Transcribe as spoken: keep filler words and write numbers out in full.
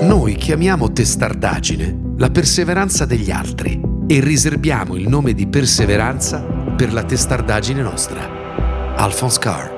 Noi chiamiamo testardaggine la perseveranza degli altri e riserviamo il nome di perseveranza per la testardaggine nostra. Alphonse Carr.